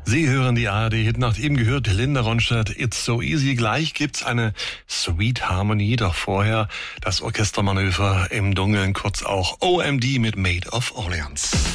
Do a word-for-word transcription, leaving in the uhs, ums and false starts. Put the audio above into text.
Sie hören die A R D-Hitnacht. Eben gehört Linda Ronstadt, It's So Easy. Gleich gibt's eine Sweet Harmony, doch vorher das Orchestermanöver im Dunkeln, kurz auch O M D mit Maid of Orleans.